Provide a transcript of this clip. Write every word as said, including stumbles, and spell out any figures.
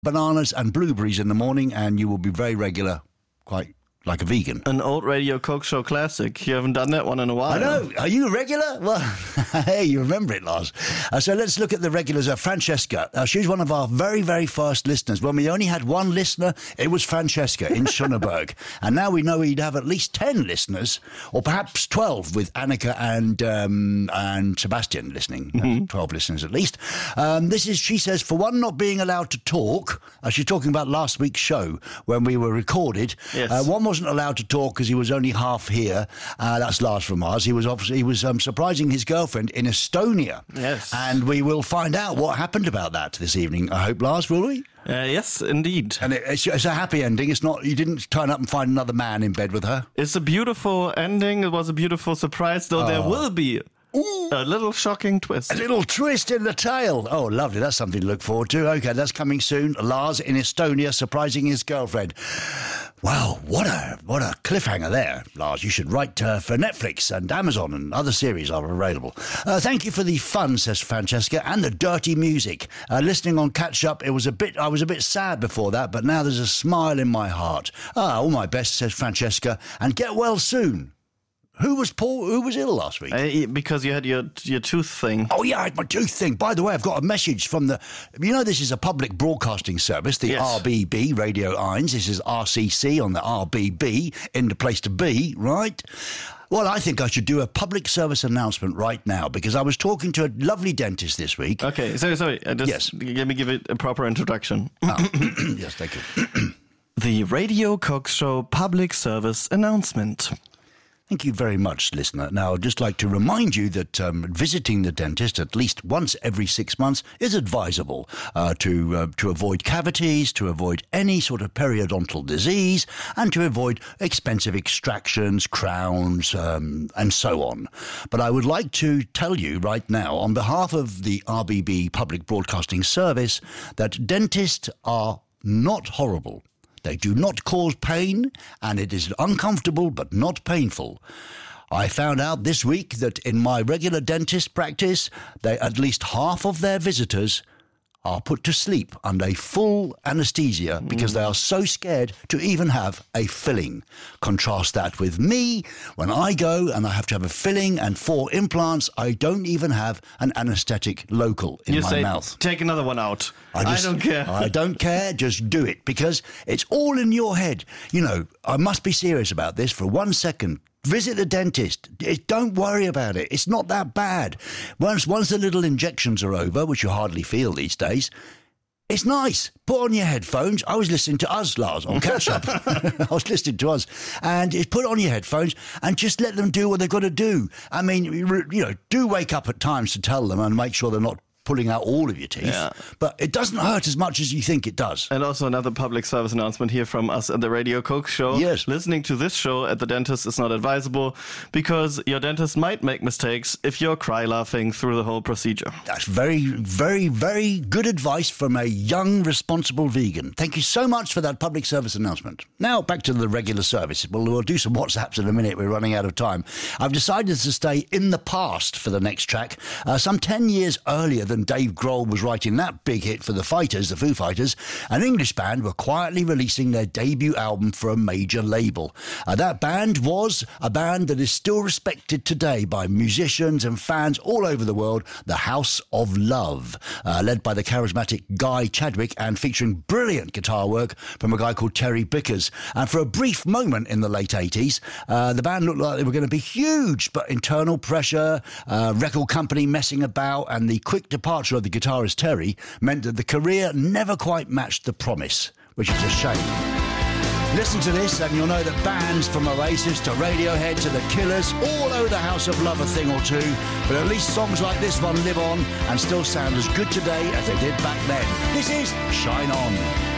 bananas and blueberries in the morning, and you will be very regular, quite like a vegan. An old Radio Coke Show classic. You haven't done that one in a while. I know. Are you a regular? Well, hey, you remember it, Lars. Uh, so let's look at the regulars. Uh, Francesca. Uh, she's one of our very, very first listeners. When we only had one listener, it was Francesca in Schöneberg. And now we know we'd have at least ten listeners, or perhaps twelve, with Annika and um, and Sebastian listening. Mm-hmm. Uh, twelve listeners at least. Um, this is, she says, for one not being allowed to talk, uh, she's talking about last week's show when we were recorded. Yes. Uh, one wasn't allowed to talk because he was only half here. Uh, that's Lars from Mars. He was obviously he was um, surprising his girlfriend in Estonia. Yes. And we will find out what happened about that this evening. I hope, Lars, will we? Uh, yes, indeed. And it, it's, it's a happy ending. It's not. You didn't turn up and find another man in bed with her. It's a beautiful ending. It was a beautiful surprise, though. Oh. There will be Ooh. a little shocking twist. A little twist in the tale. Oh, lovely. That's something to look forward to. Okay, that's coming soon. Lars in Estonia surprising his girlfriend. Wow, what a what a cliffhanger there, Lars. You should write uh, for Netflix and Amazon, and other series are available. Uh, thank you for the fun, says Francesca, and the dirty music. Uh, listening on Catch Up, it was a bit. I was a bit sad before that, but now there's a smile in my heart. Ah, all my best, says Francesca, and get well soon. Who was Paul? Who was ill last week? Uh, because you had your your tooth thing. Oh, yeah, I had my tooth thing. By the way, I've got a message from the... You know, this is a public broadcasting service, the yes. R B B, Radio eins. This is R C C on the R B B, in the place to be, right? Well, I think I should do a public service announcement right now, because I was talking to a lovely dentist this week. Okay, sorry, sorry. Uh, just yes. Let me give it a proper introduction. Oh. Yes, thank you. The Radio Coke Show public service announcement. Thank you very much, listener. Now, I'd just like to remind you that um, visiting the dentist at least once every six months is advisable uh, to uh, to avoid cavities, to avoid any sort of periodontal disease, and to avoid expensive extractions, crowns, um, and so on. But I would like to tell you right now, on behalf of the R B B Public Broadcasting Service, that dentists are not horrible. They do not cause pain, and it is uncomfortable but not painful. I found out this week that in my regular dentist practice, they, at least half of their visitors are put to sleep under full anesthesia because they are so scared to even have a filling. Contrast that with me. When I go and I have to have a filling and four implants, I don't even have an anesthetic local in you my say, mouth. Take another one out. I, just, I don't care. I don't care. Just do it, because it's all in your head. You know, I must be serious about this for one second. Visit the dentist. It, don't worry about it. It's not that bad. Once once the little injections are over, which you hardly feel these days, it's nice. Put on your headphones. I was listening to us, Lars, on Catch Up. I was listening to us. And it's put on your headphones and just let them do what they've got to do. I mean, you know, do wake up at times to tell them and make sure they're not pulling out all of your teeth, yeah. But it doesn't hurt as much as you think it does. And also another public service announcement here from us at the Radio Coke Show. Yes. Listening to this show at the dentist is not advisable, because your dentist might make mistakes if you're cry laughing through the whole procedure. That's very, very, very good advice from a young, responsible vegan. Thank you so much for that public service announcement. Now, back to the regular service. Well, we'll do some WhatsApps in a minute. We're running out of time. I've decided to stay in the past for the next track, uh, some ten years earlier than Dave Grohl was writing that big hit for the Fighters, the Foo Fighters. An English band were quietly releasing their debut album for a major label. Uh, that band was a band that is still respected today by musicians and fans all over the world, the House of Love, uh, led by the charismatic Guy Chadwick and featuring brilliant guitar work from a guy called Terry Bickers. And for a brief moment in the late eighties, uh, the band looked like they were going to be huge, but internal pressure, uh, record company messing about, and the quick departure of the guitarist Terry meant that the career never quite matched the promise, which is a shame. Listen to this and you'll know that bands from Oasis to Radiohead to The Killers all owe the House of Love a thing or two, but at least songs like this one live on and still sound as good today as they did back then. This is Shine On.